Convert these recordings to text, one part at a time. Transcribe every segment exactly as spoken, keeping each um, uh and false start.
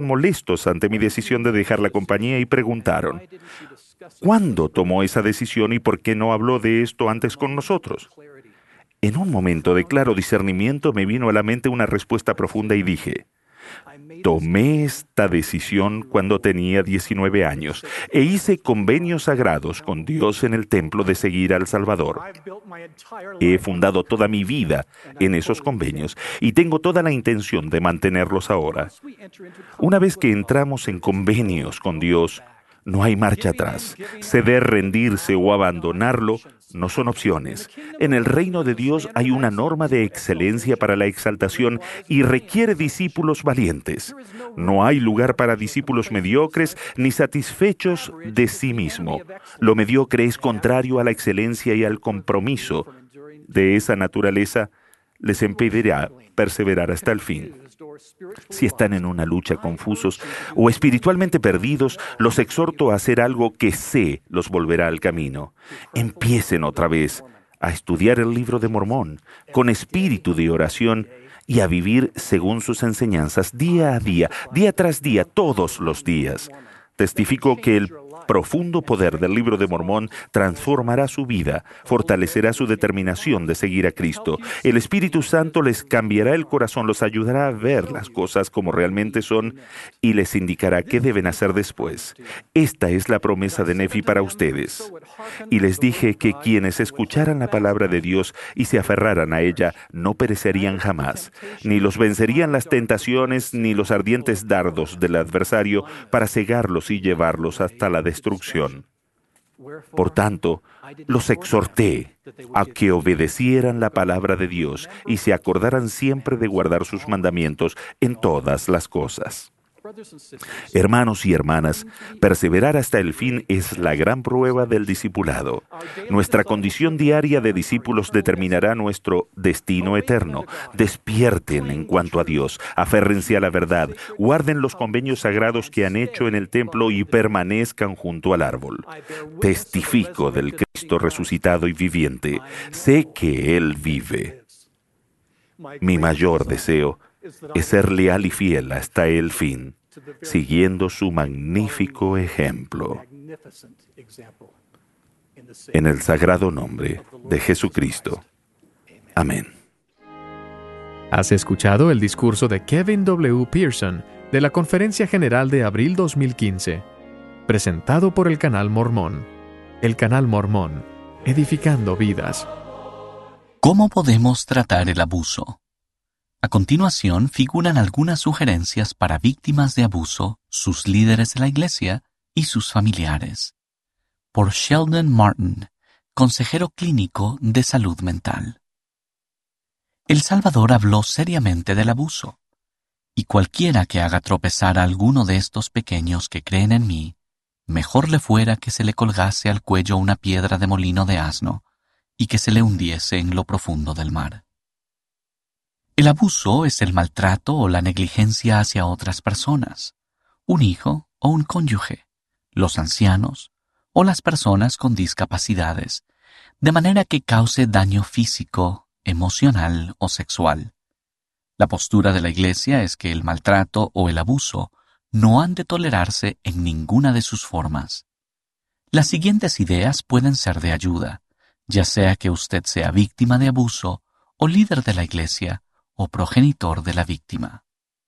molestos ante mi decisión de dejar la compañía y preguntaron, ¿cuándo tomó esa decisión y por qué no habló de esto antes con nosotros? En un momento de claro discernimiento me vino a la mente una respuesta profunda y dije, tomé esta decisión cuando tenía diecinueve años e hice convenios sagrados con Dios en el templo de seguir al Salvador. He fundado toda mi vida en esos convenios y tengo toda la intención de mantenerlos ahora. Una vez que entramos en convenios con Dios, no hay marcha atrás. Ceder, rendirse o abandonarlo no son opciones. En el reino de Dios hay una norma de excelencia para la exaltación y requiere discípulos valientes. No hay lugar para discípulos mediocres ni satisfechos de sí mismo. Lo mediocre es contrario a la excelencia y al compromiso. De esa naturaleza les impedirá perseverar hasta el fin. Si están en una lucha confusos o espiritualmente perdidos, los exhorto a hacer algo que sé los volverá al camino. Empiecen otra vez a estudiar el libro de Mormón con espíritu de oración y a vivir según sus enseñanzas día a día, día tras día, todos los días. Testifico que el profundo poder del libro de Mormón transformará su vida, fortalecerá su determinación de seguir a Cristo. El Espíritu Santo les cambiará el corazón, los ayudará a ver las cosas como realmente son y les indicará qué deben hacer después. Esta es la promesa de Nefi para ustedes. Y les dije que quienes escucharan la palabra de Dios y se aferraran a ella no perecerían jamás, ni los vencerían las tentaciones ni los ardientes dardos del adversario para cegarlos y llevarlos hasta la destrucción. Por tanto, los exhorté a que obedecieran la palabra de Dios y se acordaran siempre de guardar sus mandamientos en todas las cosas. Hermanos y hermanas, perseverar hasta el fin es la gran prueba del discipulado. Nuestra condición diaria de discípulos determinará nuestro destino eterno. Despierten en cuanto a Dios, aférrense a la verdad, guarden los convenios sagrados que han hecho en el templo y permanezcan junto al árbol. Testifico del Cristo resucitado y viviente. Sé que Él vive. Mi mayor deseo es ser leal y fiel hasta el fin, siguiendo su magnífico ejemplo. En el sagrado nombre de Jesucristo. Amén. Has escuchado el discurso de Kevin W. Pearson de la Conferencia General de abril dos mil quince, presentado por el Canal Mormón. El Canal Mormón, edificando vidas. ¿Cómo podemos tratar el abuso? A continuación figuran algunas sugerencias para víctimas de abuso, sus líderes de la iglesia y sus familiares. Por Sheldon Martin, consejero clínico de salud mental. El Salvador habló seriamente del abuso, y cualquiera que haga tropezar a alguno de estos pequeños que creen en mí, mejor le fuera que se le colgase al cuello una piedra de molino de asno y que se le hundiese en lo profundo del mar. El abuso es el maltrato o la negligencia hacia otras personas, un hijo o un cónyuge, los ancianos o las personas con discapacidades, de manera que cause daño físico, emocional o sexual. La postura de la Iglesia es que el maltrato o el abuso no han de tolerarse en ninguna de sus formas. Las siguientes ideas pueden ser de ayuda, ya sea que usted sea víctima de abuso o líder de la Iglesia, o progenitor de la víctima.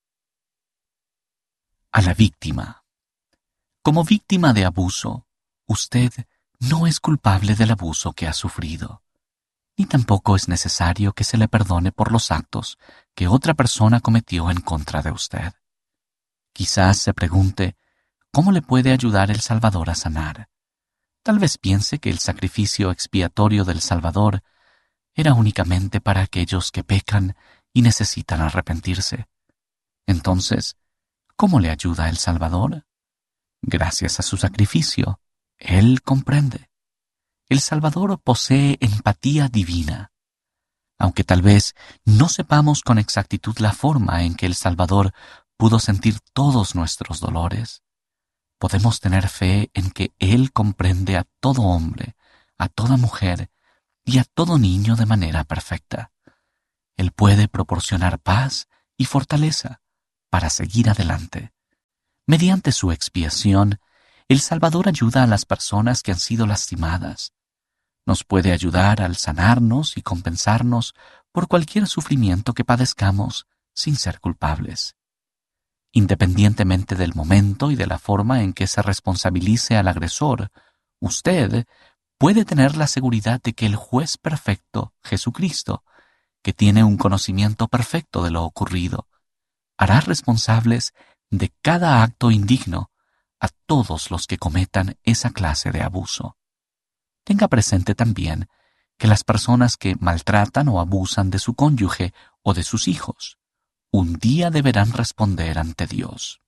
A la víctima. Como víctima de abuso, usted no es culpable del abuso que ha sufrido, ni tampoco es necesario que se le perdone por los actos que otra persona cometió en contra de usted. Quizás se pregunte, ¿cómo le puede ayudar el Salvador a sanar? Tal vez piense que el sacrificio expiatorio del Salvador era únicamente para aquellos que pecan y necesitan arrepentirse. Entonces, ¿cómo le ayuda el Salvador? Gracias a su sacrificio, Él comprende. El Salvador posee empatía divina. Aunque tal vez no sepamos con exactitud la forma en que el Salvador pudo sentir todos nuestros dolores, podemos tener fe en que Él comprende a todo hombre, a toda mujer y a todo niño de manera perfecta. Él puede proporcionar paz y fortaleza para seguir adelante, Mediante su expiación, el Salvador ayuda a las personas que han sido lastimadas. Nos puede ayudar al sanarnos y compensarnos por cualquier sufrimiento que padezcamos sin ser culpables. Independientemente del momento y de la forma en que se responsabilice al agresor, usted puede tener la seguridad de que el juez perfecto, Jesucristo, que tiene un conocimiento perfecto de lo ocurrido, hará responsables de cada acto indigno a todos los que cometan esa clase de abuso. Tenga presente también que las personas que maltratan o abusan de su cónyuge o de sus hijos, un día deberán responder ante Dios.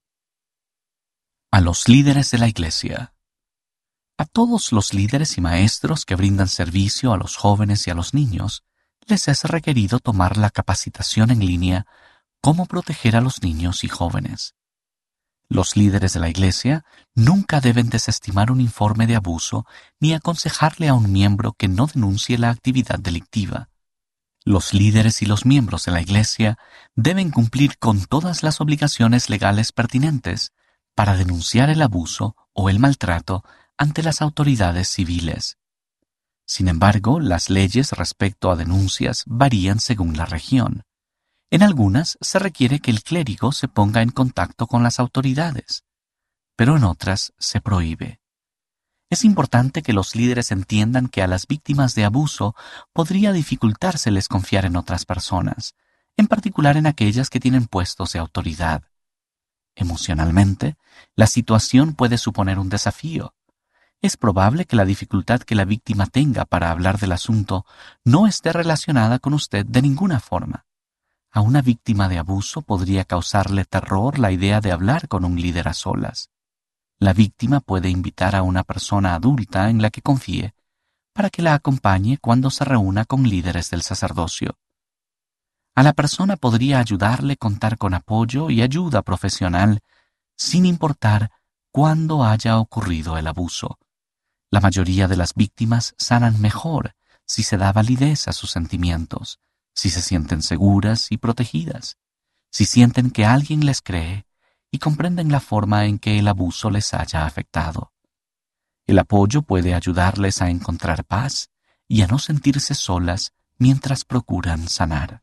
A los líderes de la Iglesia. A todos los líderes y maestros que brindan servicio a los jóvenes y a los niños, les es requerido tomar la capacitación en línea Cómo proteger a los niños y jóvenes. Los líderes de la Iglesia nunca deben desestimar un informe de abuso ni aconsejarle a un miembro que no denuncie la actividad delictiva. Los líderes y los miembros de la Iglesia deben cumplir con todas las obligaciones legales pertinentes para denunciar el abuso o el maltrato ante las autoridades civiles. Sin embargo, las leyes respecto a denuncias varían según la región. En algunas se requiere que el clérigo se ponga en contacto con las autoridades, pero en otras se prohíbe. Es importante que los líderes entiendan que a las víctimas de abuso podría dificultárseles confiar en otras personas, en particular en aquellas que tienen puestos de autoridad. Emocionalmente, la situación puede suponer un desafío. Es probable que la dificultad que la víctima tenga para hablar del asunto no esté relacionada con usted de ninguna forma. A una víctima de abuso podría causarle terror la idea de hablar con un líder a solas. La víctima puede invitar a una persona adulta en la que confíe para que la acompañe cuando se reúna con líderes del sacerdocio. A la persona podría ayudarle contar con apoyo y ayuda profesional sin importar cuándo haya ocurrido el abuso. La mayoría de las víctimas sanan mejor si se da validez a sus sentimientos, si se sienten seguras y protegidas, si sienten que alguien les cree y comprenden la forma en que el abuso les haya afectado. El apoyo puede ayudarles a encontrar paz y a no sentirse solas mientras procuran sanar.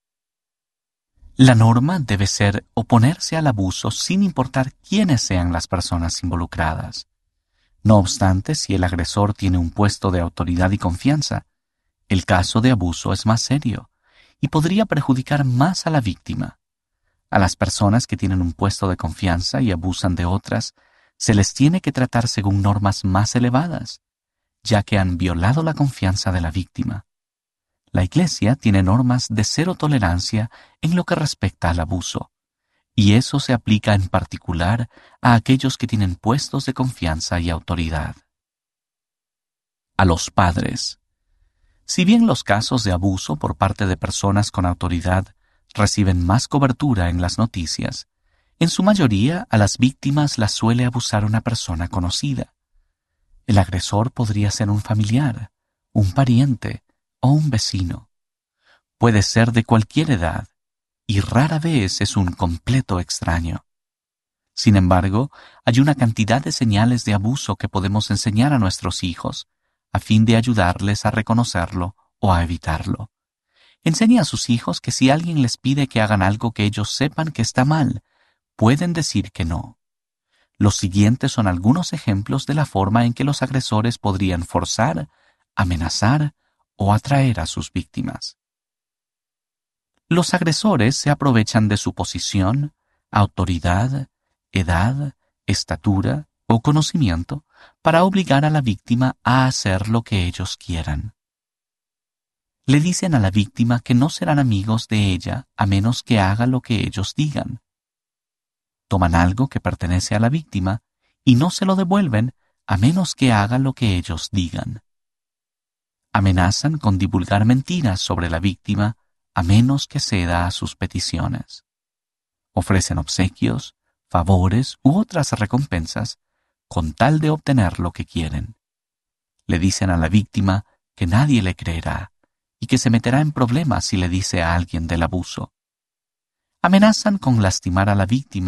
La norma debe ser oponerse al abuso sin importar quiénes sean las personas involucradas. No obstante, si el agresor tiene un puesto de autoridad y confianza, el caso de abuso es más serio y podría perjudicar más a la víctima. A las personas que tienen un puesto de confianza y abusan de otras, se les tiene que tratar según normas más elevadas, ya que han violado la confianza de la víctima. La Iglesia tiene normas de cero tolerancia en lo que respecta al abuso, y eso se aplica en particular a aquellos que tienen puestos de confianza y autoridad. A los padres. Si bien los casos de abuso por parte de personas con autoridad reciben más cobertura en las noticias, en su mayoría a las víctimas las suele abusar una persona conocida. El agresor podría ser un familiar, un pariente o un vecino. Puede ser de cualquier edad y rara vez es un completo extraño. Sin embargo, hay una cantidad de señales de abuso que podemos enseñar a nuestros hijos a fin de ayudarles a reconocerlo o a evitarlo. Enseñe a sus hijos que si alguien les pide que hagan algo que ellos sepan que está mal, pueden decir que no. Los siguientes son algunos ejemplos de la forma en que los agresores podrían forzar, amenazar o atraer a sus víctimas. Los agresores se aprovechan de su posición, autoridad, edad, estatura o conocimiento para obligar a la víctima a hacer lo que ellos quieran. Le dicen a la víctima que no serán amigos de ella a menos que haga lo que ellos digan. Toman algo que pertenece a la víctima y no se lo devuelven a menos que haga lo que ellos digan. Amenazan con divulgar mentiras sobre la víctima a menos que ceda a sus peticiones. Ofrecen obsequios, favores u otras recompensas con tal de obtener lo que quieren. Le dicen a la víctima que nadie le creerá y que se meterá en problemas si le dice a alguien del abuso. Amenazan con lastimar a la víctima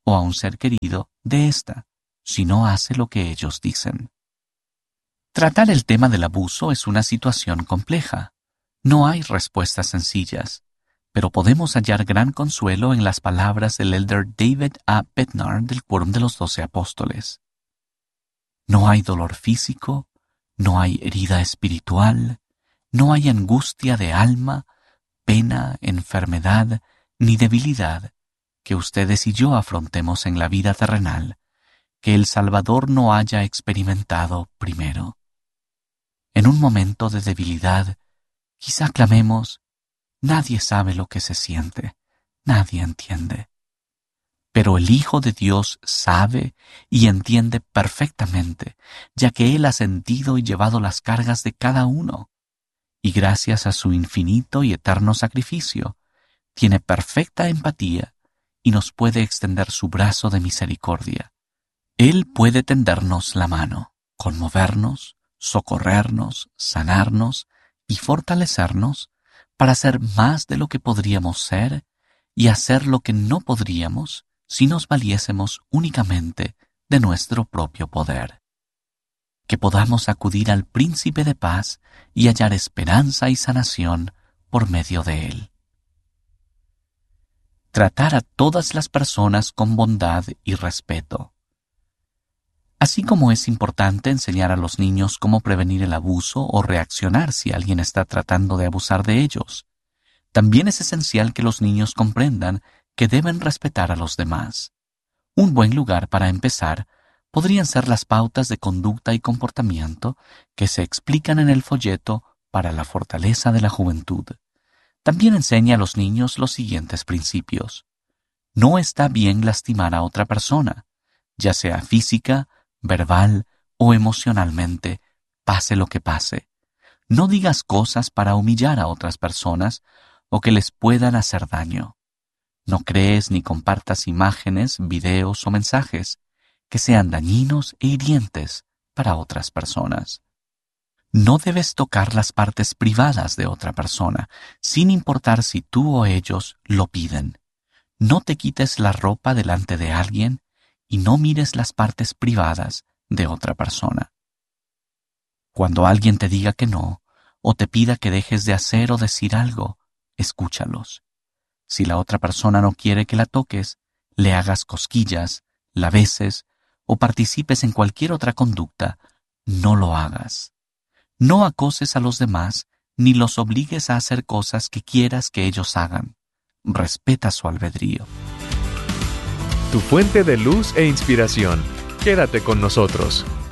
o a un ser querido de ésta, si no hace lo que ellos dicen. Tratar el tema del abuso es una situación compleja. No hay respuestas sencillas, pero podemos hallar gran consuelo en las palabras del elder David A. Bednar del Quórum de los Doce Apóstoles. No hay dolor físico, no hay herida espiritual, no hay angustia de alma, pena, enfermedad, ni debilidad que ustedes y yo afrontemos en la vida terrenal, que el Salvador no haya experimentado primero. En un momento de debilidad, quizá clamemos, nadie sabe lo que se siente, nadie entiende. Pero el Hijo de Dios sabe y entiende perfectamente, ya que Él ha sentido y llevado las cargas de cada uno, y gracias a su infinito y eterno sacrificio, tiene perfecta empatía y nos puede extender su brazo de misericordia. Él puede tendernos la mano, conmovernos, socorrernos, sanarnos y fortalecernos para ser más de lo que podríamos ser y hacer lo que no podríamos si nos valiésemos únicamente de nuestro propio poder. Que podamos acudir al Príncipe de Paz y hallar esperanza y sanación por medio de Él. Tratar a todas las personas con bondad y respeto. Así como es importante enseñar a los niños cómo prevenir el abuso o reaccionar si alguien está tratando de abusar de ellos, también es esencial que los niños comprendan que deben respetar a los demás. Un buen lugar para empezar podrían ser las pautas de conducta y comportamiento que se explican en el folleto para la fortaleza de la juventud. También enseña a los niños los siguientes principios. No está bien lastimar a otra persona, ya sea física, verbal o emocionalmente, pase lo que pase. No digas cosas para humillar a otras personas o que les puedan hacer daño. No crees ni compartas imágenes, videos o mensajes que sean dañinos e hirientes para otras personas. No debes tocar las partes privadas de otra persona, sin importar si tú o ellos lo piden. No te quites la ropa delante de alguien y no mires las partes privadas de otra persona. Cuando alguien te diga que no, o te pida que dejes de hacer o decir algo, escúchalos. Si la otra persona no quiere que la toques, le hagas cosquillas, la beses o participes en cualquier otra conducta, no lo hagas. No acoses a los demás ni los obligues a hacer cosas que quieras que ellos hagan. Respeta su albedrío. Tu fuente de luz e inspiración. Quédate con nosotros.